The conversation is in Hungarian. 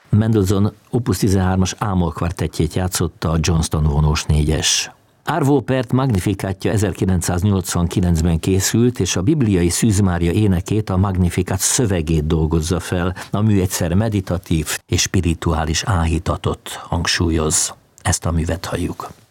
Mendelssohn Opus 13-as Ámol kvartettjét játszotta a Johnston vonós 4-es. Arvo Pärt Magnificátja 1989-ben készült, és a bibliai Szűz Mária énekét, a Magnificat szövegét dolgozza fel, a mű egyszer meditatív és spirituális áhítatot hangsúlyoz. Ezt a művet halljuk.